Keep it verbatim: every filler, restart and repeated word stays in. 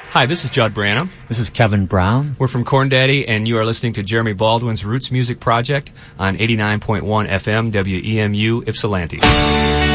Hi, this is Judd Branham. This is Kevin Brown. We're from Corn Daddy, and you are listening to Jeremy Baldwin's Roots Music Project on eighty-nine point one F M W E M U Ypsilanti.